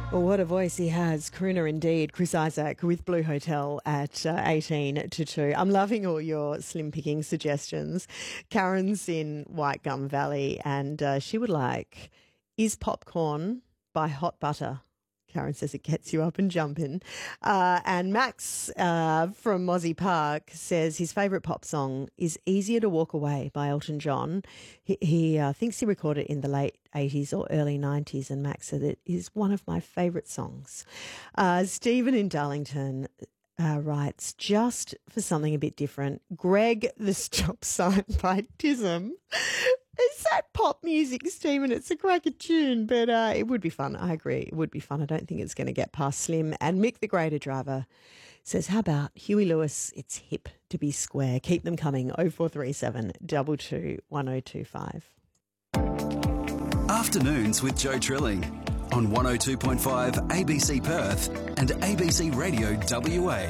Well, what a voice he has. Crooner indeed. Chris Isaak with Blue Hotel at 18 to 2. I'm loving all your slim picking suggestions. Karen's in White Gum Valley and she would like Is Popcorn by Hot Butter. Karen says it gets you up and jumping. And Max from Mozzie Park says his favourite pop song is Easier to Walk Away by Elton John. He thinks he recorded it in the late 80s or early 90s, and Max said it is one of my favourite songs. Stephen in Darlington writes, just for something a bit different, Greg the Stop Sign by Tism. Is that pop music, Stephen? It's a cracker tune, but it would be fun. I agree. It would be fun. I don't think it's going to get past Slim. And Mick the Greater Driver says, how about Huey Lewis? It's hip to be square. Keep them coming. 0437 22 1025. Afternoons with Joe Trilling on 102.5 ABC Perth and ABC Radio WA.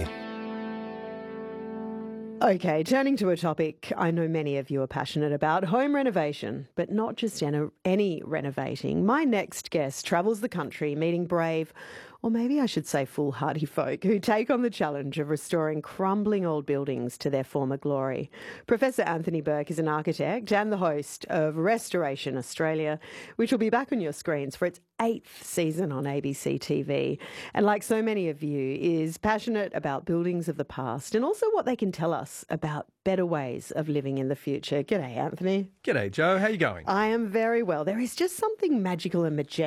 Okay, turning to a topic I know many of you are passionate about, home renovation, but not just any renovating. My next guest travels the country meeting brave, or maybe I should say foolhardy folk who take on the challenge of restoring crumbling old buildings to their former glory. Professor Anthony Burke is an architect and the host of Restoration Australia, which will be back on your screens for its 8th season on ABC TV. And like so many of you, is passionate about buildings of the past and also what they can tell us about better ways of living in the future. G'day, Anthony. G'day, Joe. How you going? I am very well. There is just something magical and majestic